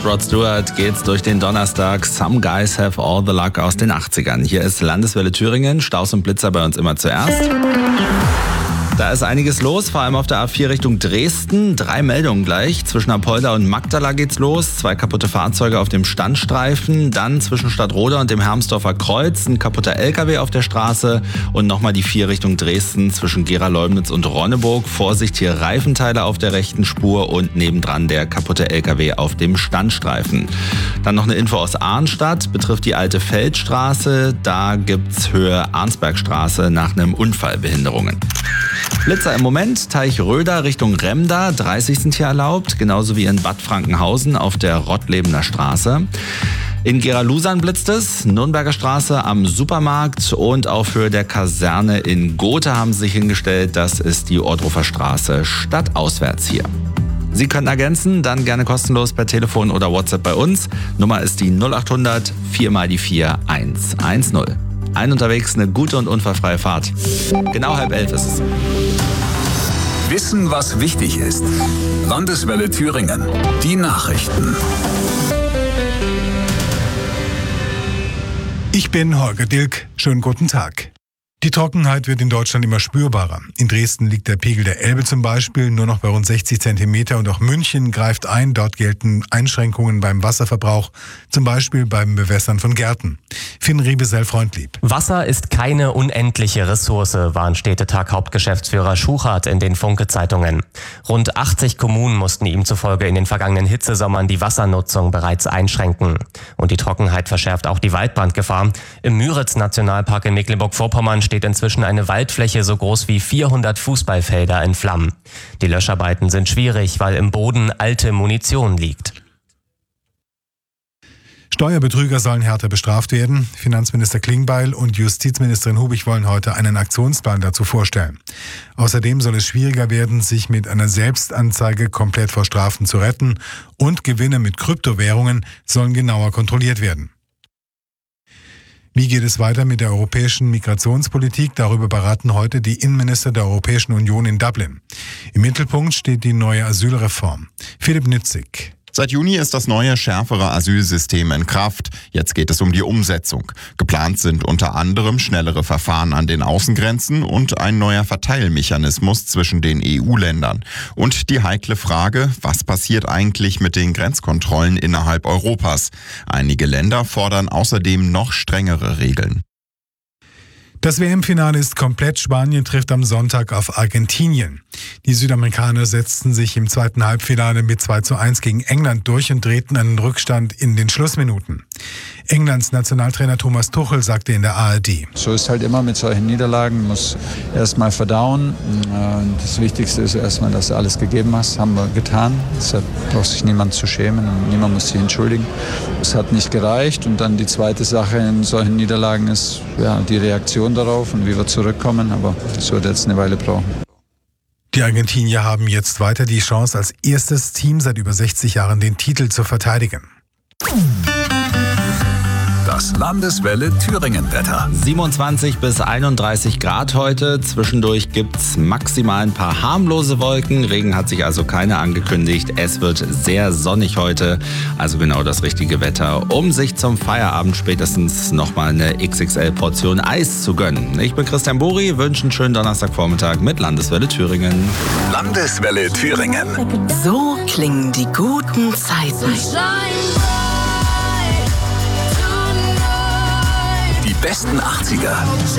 Rod Stewart geht's durch den Donnerstag. Some Guys Have All the Luck aus den 80ern. Hier ist Landeswelle Thüringen. Staus und Blitzer bei uns immer zuerst. Da ist einiges los, vor allem auf der A4 Richtung Dresden. 3 Meldungen gleich. Zwischen Apolda und Magdala geht's los. 2 kaputte Fahrzeuge auf dem Standstreifen. Dann zwischen Stadtroda und dem Hermsdorfer Kreuz ein kaputter LKW auf der Straße. Und nochmal die 4 Richtung Dresden zwischen Gera-Leumnitz und Ronneburg. Vorsicht, hier Reifenteile auf der rechten Spur und nebendran der kaputte LKW auf dem Standstreifen. Dann noch eine Info aus Arnstadt, betrifft die alte Feldstraße. Da gibt's Höhe Arnsbergstraße nach einem Unfall Behinderungen. Blitzer im Moment, Teichröder Richtung Remda, 30 sind hier erlaubt, genauso wie in Bad Frankenhausen auf der Rottlebener Straße. In Gera-Lusan blitzt es, Nürnberger Straße am Supermarkt und auf Höhe der Kaserne in Gotha haben sie sich hingestellt, das ist die Ohrdruffer Straße stadtauswärts hier. Sie können ergänzen, dann gerne kostenlos per Telefon oder WhatsApp bei uns. Nummer ist die 0800 4 mal die 4 110. Ein unterwegs, eine gute und unfallfreie Fahrt. Genau 10:30 ist es. Wissen, was wichtig ist. Landeswelle Thüringen. Die Nachrichten. Ich bin Holger Dilk. Schönen guten Tag. Die Trockenheit wird in Deutschland immer spürbarer. In Dresden liegt der Pegel der Elbe zum Beispiel nur noch bei rund 60 Zentimeter und auch München greift ein. Dort gelten Einschränkungen beim Wasserverbrauch, zum Beispiel beim Bewässern von Gärten. Finn Riebesell-Freundlieb. Wasser ist keine unendliche Ressource, warnt Städtetag-Hauptgeschäftsführer Schuchart in den Funke-Zeitungen. Rund 80 Kommunen mussten ihm zufolge in den vergangenen Hitzesommern die Wassernutzung bereits einschränken. Und die Trockenheit verschärft auch die Waldbrandgefahr. Im Müritz-Nationalpark in Mecklenburg-Vorpommern steht inzwischen eine Waldfläche so groß wie 400 Fußballfelder in Flammen. Die Löscharbeiten sind schwierig, weil im Boden alte Munition liegt. Steuerbetrüger sollen härter bestraft werden. Finanzminister Klingbeil und Justizministerin Hubig wollen heute einen Aktionsplan dazu vorstellen. Außerdem soll es schwieriger werden, sich mit einer Selbstanzeige komplett vor Strafen zu retten und Gewinne mit Kryptowährungen sollen genauer kontrolliert werden. Wie geht es weiter mit der europäischen Migrationspolitik? Darüber beraten heute die Innenminister der Europäischen Union in Dublin. Im Mittelpunkt steht die neue Asylreform. Philipp Nützig. Seit Juni ist das neue, schärfere Asylsystem in Kraft. Jetzt geht es um die Umsetzung. Geplant sind unter anderem schnellere Verfahren an den Außengrenzen und ein neuer Verteilmechanismus zwischen den EU-Ländern. Und die heikle Frage, was passiert eigentlich mit den Grenzkontrollen innerhalb Europas? Einige Länder fordern außerdem noch strengere Regeln. Das WM-Finale ist komplett. Spanien trifft am Sonntag auf Argentinien. Die Südamerikaner setzten sich im zweiten Halbfinale mit 2:1 gegen England durch und drehten einen Rückstand in den Schlussminuten. Englands Nationaltrainer Thomas Tuchel sagte in der ARD: So ist halt immer mit solchen Niederlagen, muss erstmal verdauen. Das Wichtigste ist erstmal, dass du alles gegeben hast, haben wir getan. Deshalb braucht sich niemand zu schämen und niemand muss sich entschuldigen. Es hat nicht gereicht und dann die zweite Sache in solchen Niederlagen ist die Reaktion darauf und wie wir zurückkommen, aber das wird jetzt eine Weile brauchen. Die Argentinier haben jetzt weiter die Chance, als erstes Team seit über 60 Jahren den Titel zu verteidigen. Das Landeswelle Thüringen-Wetter. 27 bis 31 Grad heute. Zwischendurch gibt's maximal ein paar harmlose Wolken. Regen hat sich also keiner angekündigt. Es wird sehr sonnig heute. Also genau das richtige Wetter, um sich zum Feierabend spätestens nochmal eine XXL-Portion Eis zu gönnen. Ich bin Christian Buri, wünsche einen schönen Donnerstagvormittag mit Landeswelle Thüringen. Landeswelle Thüringen. So klingen die guten Zeiten. Die besten 80er.